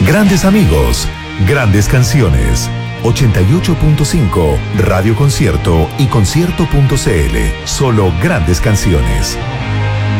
Grandes amigos, grandes canciones. 88.5 Radio Concierto y concierto.cl. Solo grandes canciones.